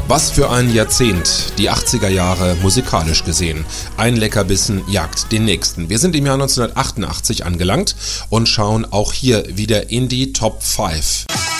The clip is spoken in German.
Was für ein Jahrzehnt, die 80er Jahre musikalisch gesehen. Ein Leckerbissen jagt den nächsten. Wir sind im Jahr 1988 angelangt und schauen auch hier wieder in die Top 5.